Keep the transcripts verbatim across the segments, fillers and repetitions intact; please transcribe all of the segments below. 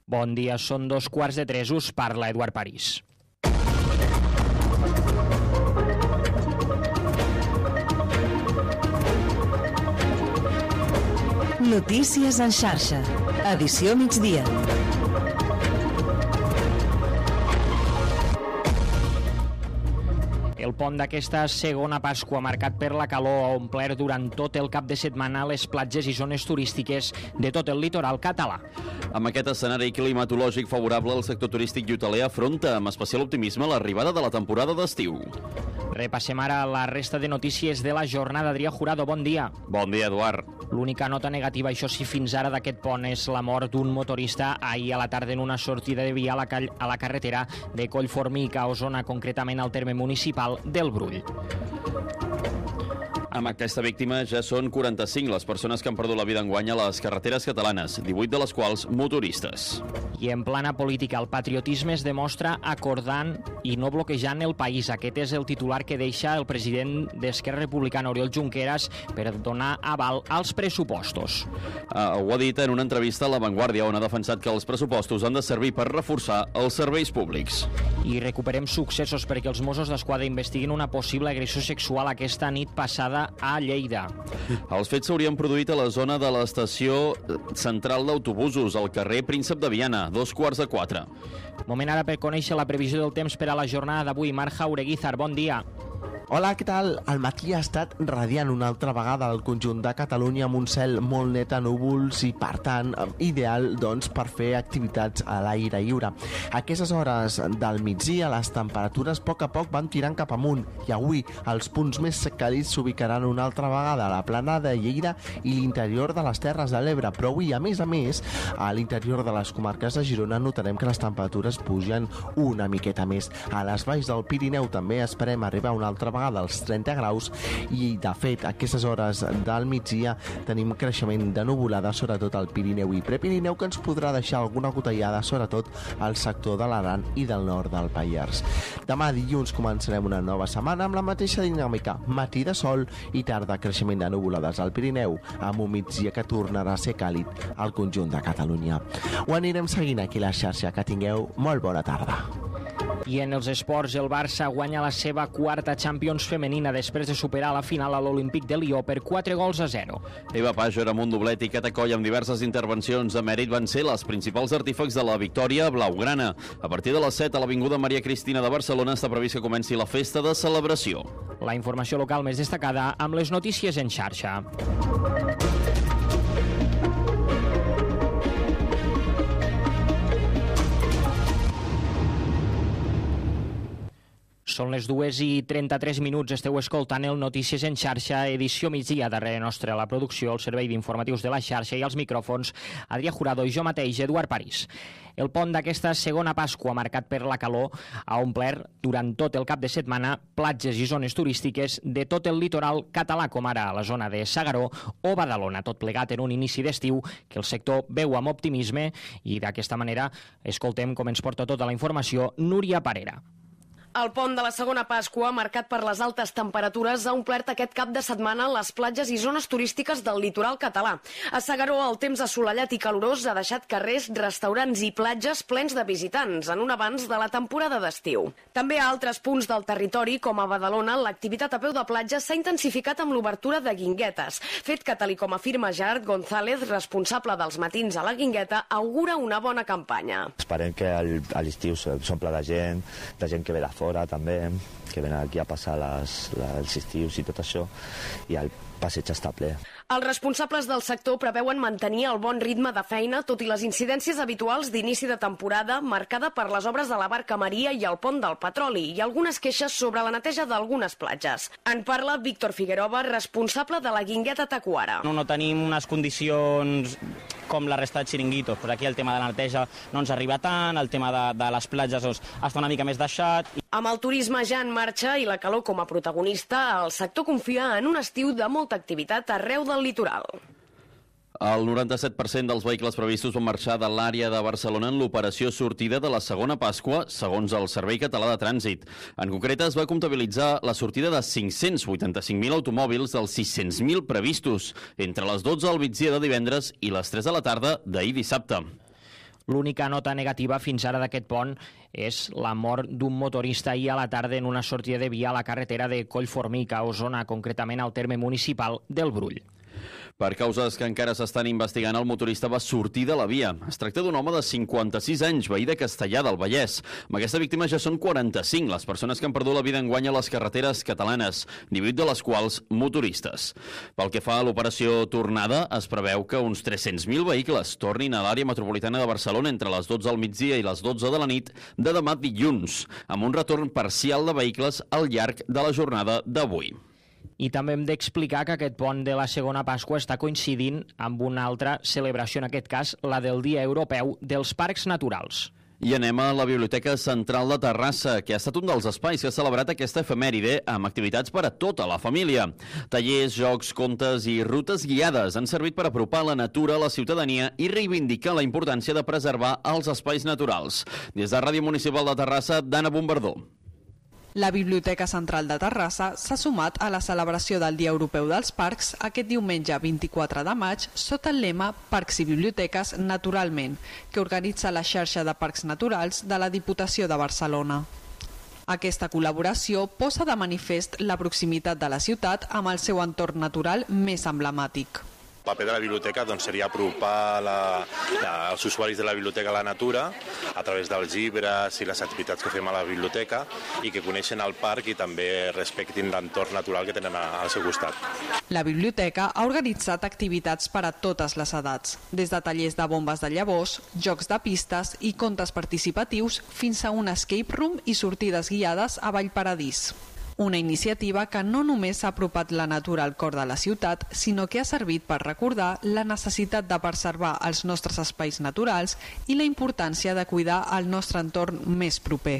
Bon dia, són dos quarts de tres, us parla Eduard París. Notícies en xarxa, edició migdia. El pont d'aquesta segona Pasqua, marcat per la calor, ha omplert durant tot el cap de setmana les platges i zones turístiques de tot el litoral català. Amb aquest escenari climatològic favorable, el sector turístic i hoteler afronta amb especial optimisme l'arribada de la temporada d'estiu. Repassem ara la resta de notícies de la jornada. Adrià Jurado, bon dia. Bon dia, Eduard. L'única nota negativa, això sí, fins ara d'aquest pont és la mort d'un motorista ahir a la tarda en una sortida de via a la, a la carretera de Collformic, a Osona, concretament al terme municipal del Brull. Amb aquesta víctima ja són quaranta-cinc les persones que han perdut la vida enguany a les carreteres catalanes, divuit de les quals motoristes. I en plana política, el patriotisme es demostra acordant i no bloquejant el país. Aquest és el titular que deixa el president d'Esquerra Republicana, Oriol Junqueras, per donar aval als pressupostos. Uh, ho ha dit en una entrevista a La Vanguardia, on ha defensat que els pressupostos han de servir per reforçar els serveis públics. I recuperem successos perquè els Mossos d'Esquadra investiguin una possible agressió sexual aquesta nit passada a Lleida. Els fets s'haurien produït a la zona de l'estació central d'autobusos, al carrer Príncep de Viana, dos quarts de quatre. Moment ara per conèixer la previsió del temps per a la jornada d'avui. Marc Jaureguizar, bon dia. Hola, què tal? El matí ha estat radiant una altra vegada al conjunt de Catalunya amb un cel molt net a núvols i, per tant, ideal doncs, per fer activitats a l'aire lliure. A aquestes hores del migdia les temperatures a poc a poc van tirant cap amunt i avui els punts més càlids s'ubicaran una altra vegada a la plana de Lleida i l'interior de les Terres de l'Ebre, però avui, a més a més, a l'interior de les comarques de Girona notarem que les temperatures pugen una miqueta més. A les valls del Pirineu també esperem arribar una altra vegada dels trenta graus i, de fet, a aquestes hores del migdia tenim creixement de nuvolada, sobretot al Pirineu i Prepirineu, que ens podrà deixar alguna gotellada, sobretot al sector de l'Aran i del nord del Pallars. Demà dilluns començarem una nova setmana amb la mateixa dinàmica, matí de sol i tarda creixement de nuvolades al Pirineu, amb un migdia que tornarà a ser càlid al conjunt de Catalunya. Ho anirem seguint aquí a la xarxa. Que tingueu molt bona tarda. I en els esports, el Barça guanya la seva quarta Champions femenina després de superar la final a l'Olímpic de Lió per quatre gols a zero. Eva Pajor amb un doblet i Cata Coll amb diverses intervencions de mèrit van ser les principals artífecs de la victòria blaugrana. A partir de les set a l'Avinguda Maria Cristina de Barcelona està previst que comenci la festa de celebració. La informació local més destacada amb les notícies en xarxa. Són les dues i trenta-tres minuts, esteu escoltant el Notícies en xarxa, edició migdia. Darrere nostre la producció, el servei d'informatius de la xarxa i els micròfons, Adrià Jurado i jo mateix, Eduard París. El pont d'aquesta segona Pasqua, marcat per la calor, ha omplert durant tot el cap de setmana platges i zones turístiques de tot el litoral català, com ara a la zona de S'Agaró o Badalona, tot plegat en un inici d'estiu que el sector veu amb optimisme i d'aquesta manera escoltem com ens porta tota la informació Núria Parera. El pont de la segona Pasqua, marcat per les altes temperatures, ha omplert aquest cap de setmana les platges i zones turístiques del litoral català. A S'Agaró, el temps assolellat i calorós ha deixat carrers, restaurants i platges plens de visitants, en un avanç de la temporada d'estiu. També a altres punts del territori, com a Badalona, l'activitat a peu de platja s'ha intensificat amb l'obertura de guinguetes, fet que, tal com afirma Gerard González, responsable dels matins a la Guingueta, augura una bona campanya. Esperem que a l'estiu s'omple de gent, de gent que ve de fora també, que venen aquí a passar les, les, els estius i tot això, i el passeig està ple. Els responsables del sector preveuen mantenir el bon ritme de feina, tot i les incidències habituals d'inici de temporada, marcada per les obres de la Barca Maria i el pont del Petroli, i algunes queixes sobre la neteja d'algunes platges. En parla Víctor Figueroa, responsable de la Guingueta Tacuara. No, no tenim unes condicions com la resta de xiringuitos, però aquí el tema de la neteja no ens arriba tant, el tema de, de les platges doncs, està una mica més deixat. Amb el turisme ja en marxa i la calor com a protagonista, el sector confia en un estiu de molta activitat arreu del litoral. El noranta-set per cent dels vehicles previstos van marxar de l'àrea de Barcelona en l'operació sortida de la segona Pasqua, segons el Servei Català de Trànsit. En concret, es va comptabilitzar la sortida de cinc-cents vuitanta-cinc mil automòbils dels sis-cents mil previstos, entre les dotze al migdia de divendres i les tres de la tarda d'ahir dissabte. L'única nota negativa fins ara d'aquest pont és la mort d'un motorista ahir a la tarda en una sortida de via a la carretera de Collformic, a Osona, concretament al terme municipal del Brull. Per causes que encara s'estan investigant, el motorista va sortir de la via. Es tracta d'un home de cinquanta-sis anys, veí de Castellar del Vallès. Amb aquesta víctima ja són quaranta-cinc les persones que han perdut la vida enguany a les carreteres catalanes, divuit de les quals motoristes. Pel que fa a l'operació Tornada, es preveu que uns tres-cents mil vehicles tornin a l'àrea metropolitana de Barcelona entre les dotze del migdia i les dotze de la nit de demà dilluns, amb un retorn parcial de vehicles al llarg de la jornada d'avui. I també hem d'explicar que aquest pont de la segona Pasqua està coincidint amb una altra celebració, en aquest cas la del Dia Europeu dels Parcs Naturals. I anem a la Biblioteca Central de Terrassa, que ha estat un dels espais que ha celebrat aquesta efemèride amb activitats per a tota la família. Tallers, jocs, contes i rutes guiades han servit per apropar la natura a la ciutadania i reivindicar la importància de preservar els espais naturals. Des de Ràdio Municipal de Terrassa, Dana Bombardó. La Biblioteca Central de Terrassa s'ha sumat a la celebració del Dia Europeu dels Parcs aquest diumenge vint-i-quatre de maig sota el lema Parcs i Biblioteques Naturalment, que organitza la xarxa de parcs naturals de la Diputació de Barcelona. Aquesta col·laboració posa de manifest la proximitat de la ciutat amb el seu entorn natural més emblemàtic. El paper de la biblioteca doncs, seria apropar la, la, els usuaris de la biblioteca a la natura a través dels llibres i les activitats que fem a la biblioteca i que coneixen el parc i també respectin l'entorn natural que tenen al seu costat. La biblioteca ha organitzat activitats per a totes les edats, des de tallers de bombes de llavors, jocs de pistes i contes participatius fins a un escape room i sortides guiades a Vallparadís. Una iniciativa que no només ha apropat la natura al cor de la ciutat, sinó que ha servit per recordar la necessitat de preservar els nostres espais naturals i la importància de cuidar el nostre entorn més proper.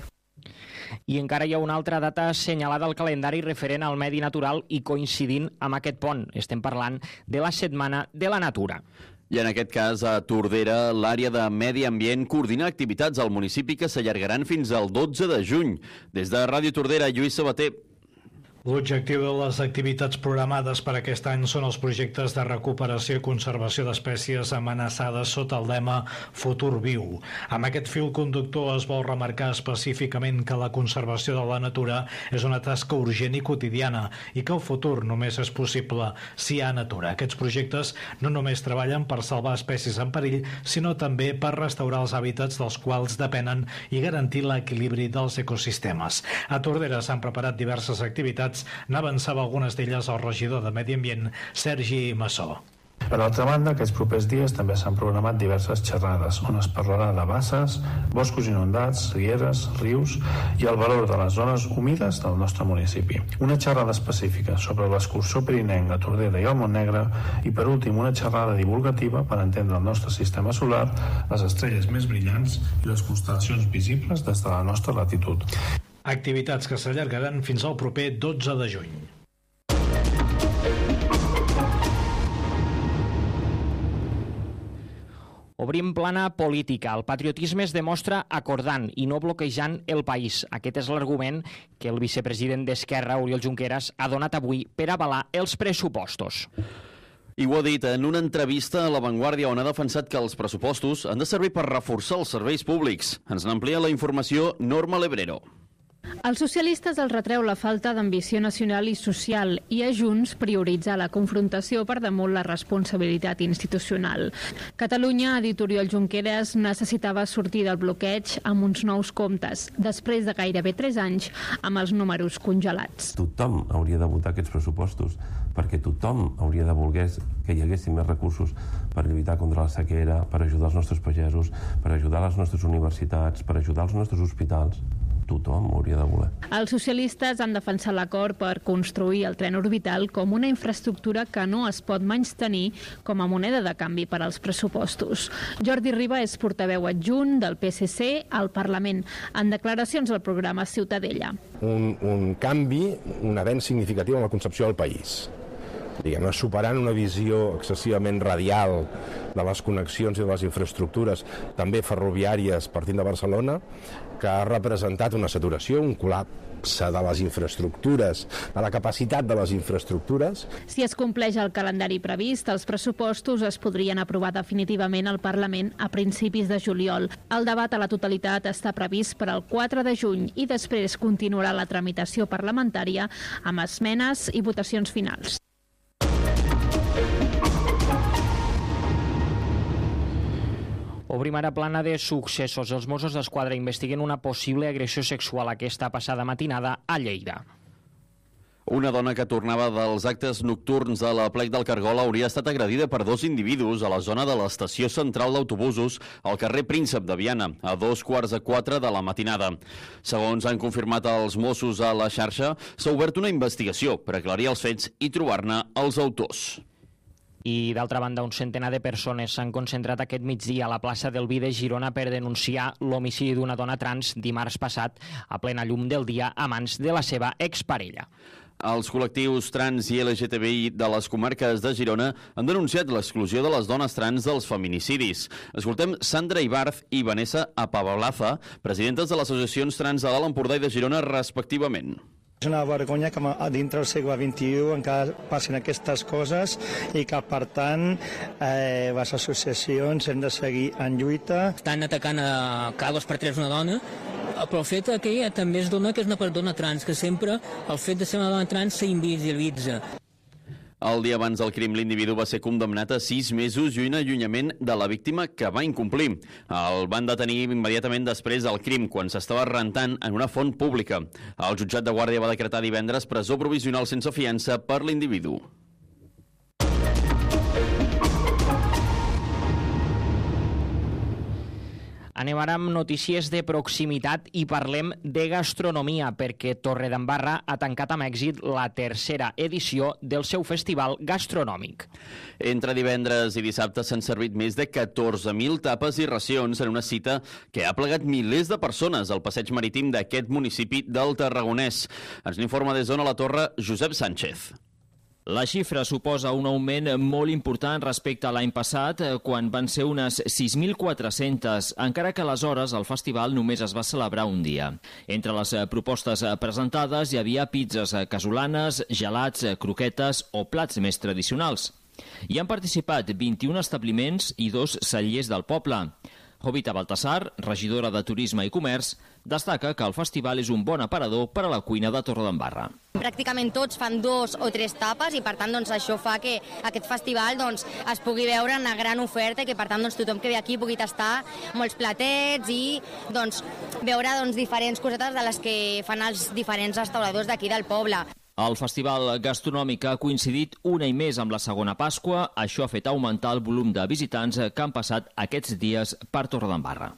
I encara hi ha una altra data assenyalada al calendari referent al medi natural i coincidint amb aquest pont. Estem parlant de la Setmana de la Natura. I en aquest cas, a Tordera, l'àrea de Medi Ambient coordina activitats al municipi que s'allargaran fins al dotze de juny. Des de Ràdio Tordera, Lluís Sabater. L'objectiu de les activitats programades per aquest any són els projectes de recuperació i conservació d'espècies amenaçades sota el lema Futur Viu. Amb aquest fil conductor es vol remarcar específicament que la conservació de la natura és una tasca urgent i quotidiana i que el futur només és possible si hi ha natura. Aquests projectes no només treballen per salvar espècies en perill, sinó també per restaurar els hàbitats dels quals depenen i garantir l'equilibri dels ecosistemes. A Tordera s'han preparat diverses activitats. N'avançava algunes d'elles el regidor de Medi Ambient, Sergi Massó. Per altra banda, aquests propers dies també s'han programat diverses xerrades on es parlarà de basses, boscos inundats, rieres, rius i el valor de les zones humides del nostre municipi. Una xerrada específica sobre l'excursió pirinenca a Tordera i al Montnegre i, per últim, una xerrada divulgativa per entendre el nostre sistema solar, les estrelles més brillants i les constel·lacions visibles des de la nostra latitud. Activitats que s'allargaran fins al proper dotze de juny. Obrim plana política. El patriotisme es demostra acordant i no bloquejant el país. Aquest és l'argument que el vicepresident d'Esquerra, Oriol Junqueras, ha donat avui per avalar els pressupostos. I ho ha dit en una entrevista a La Vanguardia, on ha defensat que els pressupostos han de servir per reforçar els serveis públics. Ens n'amplia la informació Norma Lebrero. Els socialistes els retreu la falta d'ambició nacional i social i a Junts prioritzar la confrontació per damunt la responsabilitat institucional. Catalunya, ha dit Oriol Junqueras, necessitava sortir del bloqueig amb uns nous comptes, després de gairebé tres anys amb els números congelats. Tothom hauria de votar aquests pressupostos, perquè tothom hauria de voler que hi haguessin més recursos per lluitar contra la sequera, per ajudar els nostres pagesos, per ajudar les nostres universitats, per ajudar els nostres hospitals. Tothom hauria de voler. Els socialistes han defensat l'acord per construir el tren orbital com una infraestructura que no es pot menystenir com a moneda de canvi per als pressupostos. Jordi Riba és portaveu adjunt del P S C al Parlament, en declaracions al programa Ciutadella. Un, un canvi, un avenç significatiu en la concepció del país. diguem-ne, superant una visió excessivament radial de les connexions i de les infraestructures, també ferroviàries partint de Barcelona, que ha representat una saturació, un col·lapse de les infraestructures, de la capacitat de les infraestructures. Si es compleix el calendari previst, els pressupostos es podrien aprovar definitivament al Parlament a principis de juliol. El debat a la totalitat està previst per al quatre de juny i després continuarà la tramitació parlamentària amb esmenes i votacions finals. Obrim ara plana de successos. Els Mossos d'Esquadra investiguen una possible agressió sexual aquesta passada matinada a Lleida. Una dona que tornava dels actes nocturns a la Plec del Cargol hauria estat agredida per dos individus a la zona de l'estació central d'autobusos al carrer Príncep de Viana, a dos quarts de quatre de la matinada. Segons han confirmat els Mossos a la xarxa, s'ha obert una investigació per aclarir els fets i trobar-ne els autors. I, d'altra banda, un centenar de persones s'han concentrat aquest migdia a la plaça del Vi de Girona per denunciar l'homicidi d'una dona trans dimarts passat a plena llum del dia a mans de la seva exparella. Els col·lectius trans i L G T B I de les comarques de Girona han denunciat l'exclusió de les dones trans dels feminicidis. Escoltem Sandra Ibarz i Vanessa Apabalaza, presidentes de les associacions trans de l'Alt Empordà i de Girona, respectivament. És una vergonya que dintre del segle vint-i-u encara passin aquestes coses i que, per tant, eh, les associacions hem de seguir en lluita. Estan atacant a cada dos per tres una dona, però el fet que també es dona que és una persona trans, que sempre el fet de ser una dona trans s'invisibilitza. El dia abans del crim, l'individu va ser condemnat a sis mesos i un allunyament de la víctima que va incomplir. El van detenir immediatament després del crim, quan s'estava rentant en una font pública. El jutjat de guàrdia va decretar divendres presó provisional sense fiança per l'individu. Anem ara amb notícies de proximitat i parlem de gastronomia, perquè Torredembarra ha tancat amb èxit la tercera edició del seu festival gastronòmic. Entre divendres i dissabte s'han servit més de catorze mil tapes i racions en una cita que ha plegat milers de persones al passeig marítim d'aquest municipi del Tarragonès. Ens n'informa des d'Ona la Torre Josep Sánchez. La xifra suposa un augment molt important respecte a l'any passat, quan van ser unes sis mil quatre-centes, encara que aleshores el festival només es va celebrar un dia. Entre les propostes presentades hi havia pizzas casolanes, gelats, croquetes o plats més tradicionals. Hi han participat vint-i-un establiments i dos cellers del poble. Jovita Baltasar, regidora de Turisme i Comerç, destaca que el festival és un bon aparador per a la cuina de Torredembarra. Pràcticament tots fan dos o tres tapes i per tant doncs, això fa que aquest festival doncs, es pugui veure en una gran oferta i que per tant doncs, tothom que ve aquí pugui tastar molts platets i doncs, veure doncs, diferents cosetes de les que fan els diferents restauradors d'aquí del poble. El festival gastronòmic ha coincidit un any més amb la segona Pasqua. Això ha fet augmentar el volum de visitants que han passat aquests dies per Torredembarra.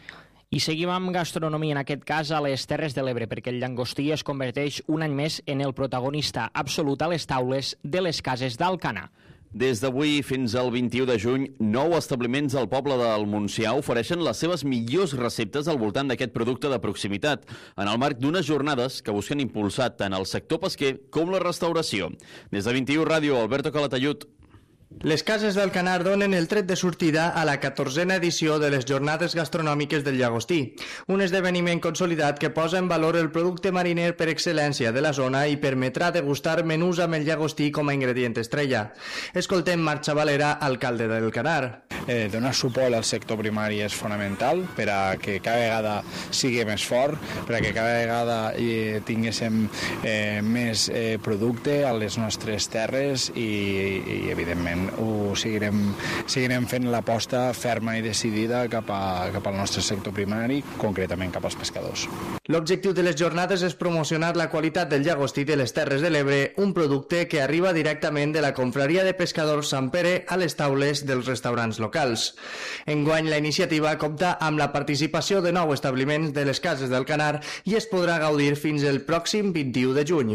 I seguim amb gastronomia, en aquest cas a les Terres de l'Ebre, perquè el llangostí es converteix un any més en el protagonista absolut a les taules de les cases d'Alcanar. Des d'avui fins al vint-i-u de juny, nou establiments del poble del Montsià ofereixen les seves millors receptes al voltant d'aquest producte de proximitat, en el marc d'unes jornades que busquen impulsar tant el sector pesquer com la restauració. Des de vint-i-u Ràdio, Alberto Calatayud. Les cases d'Alcanar donen el tret de sortida a la catorzena edició de les Jornades Gastronòmiques del Llagostí, un esdeveniment consolidat que posa en valor el producte mariner per excel·lència de la zona i permetrà degustar menús amb el llagostí com a ingredient estrella. Escoltem Marc Xavalera, alcalde d'Alcanar. Eh, donar suport al sector primari és fonamental per a que cada vegada sigui més fort, per a que cada vegada eh, tinguéssim eh, més eh, producte a les nostres terres i, i evidentment ho seguirem, seguirem fent l'aposta ferma i decidida cap, a, cap al nostre sector primari, concretament cap als pescadors. L'objectiu de les jornades és promocionar la qualitat del llagostí de les Terres de l'Ebre, un producte que arriba directament de la confraria de pescadors Sant Pere a les taules dels restaurants locals. Enguany la iniciativa compta amb la participació de nou establiments de les cases d'Alcanar i es podrà gaudir fins el pròxim vint-i-u de juny.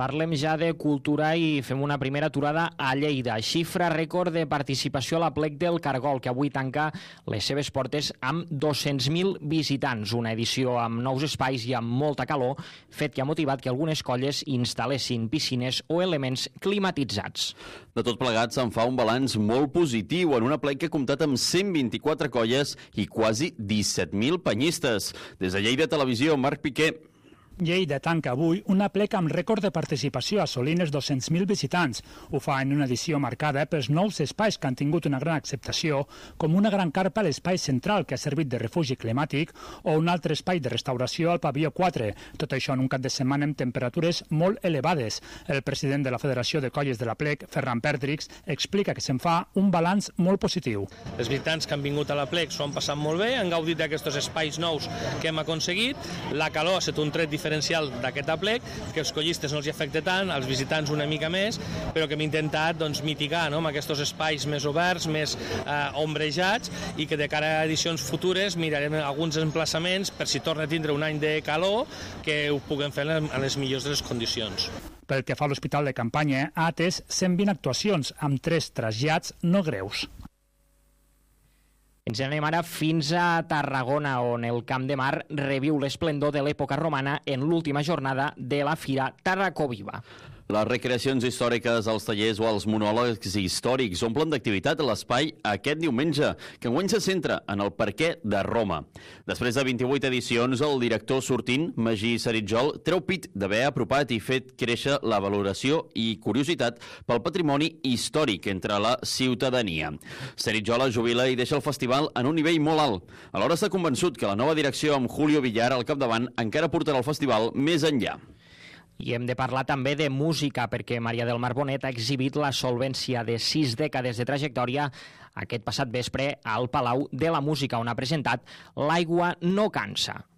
Parlem ja de cultura i fem una primera aturada a Lleida. Xifra rècord de participació a l'Aplec del Cargol, que avui tanca les seves portes amb dos-cents mil visitants. Una edició amb nous espais i amb molta calor, fet que ha motivat que algunes colles instal·lessin piscines o elements climatitzats. De tot plegat se'n fa un balanç molt positiu en un aplec que ha comptat amb cent vint-i-quatre colles i quasi disset mil penyistes. Des de Lleida Televisió, Marc Piqué. Lleida tanca avui un aplec amb rècord de participació, assolint els dos-cents mil visitants. Ho fa en una edició marcada pels nous espais que han tingut una gran acceptació, com una gran carpa a l'espai central que ha servit de refugi climàtic o un altre espai de restauració al pavelló quatre. Tot això en un cap de setmana amb temperatures molt elevades. El president de la Federació de Colles de l'Aplec, Ferran Perdrix, explica que se'n fa un balanç molt positiu. Els visitants que han vingut a l'Aplec s'ho han passat molt bé, han gaudit d'aquests espais nous que hem aconseguit. La calor ha estat un tret diferencial d'aquest aplec, que els collistes no els hi afecta tant, als visitants una mica més, però que hem intentat doncs, mitigar no, amb aquests espais més oberts, més eh, ombrejats, i que de cara a edicions futures mirarem alguns emplaçaments per si torna a tindre un any de calor que ho puguem fer en les millors de les condicions. Pel que fa a l'Hospital de Campanya, ha atès cent vint actuacions amb tres trasllats no greus. Ens anem ara fins a Tarragona, on el Camp de Mar reviu l'esplendor de l'època romana en l'última jornada de la Fira Tarracoviva. Les recreacions històriques, els tallers o els monòlegs històrics omplen d'activitat a l'espai aquest diumenge, que enguany se centra en el perquè de Roma. Després de vint-i-vuit edicions, el director sortint, Magí Saritjol, treu pit d'haver apropat i fet créixer la valoració i curiositat pel patrimoni històric entre la ciutadania. Saritjol es jubila i deixa el festival en un nivell molt alt. Alhora està convençut que la nova direcció amb Julio Villar al capdavant encara portarà el festival més enllà. I hem de parlar també de música, perquè Maria del Mar Bonet ha exhibit la solvència de sis dècades de trajectòria aquest passat vespre al Palau de la Música, on ha presentat L'aigua no cansa.